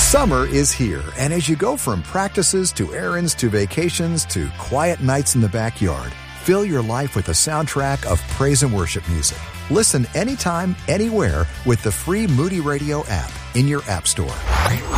Summer is here, and as you go from practices to errands to vacations to quiet nights in the backyard, fill your life with a soundtrack of praise and worship music. Listen anytime, anywhere with the free Moody Radio app in your App Store.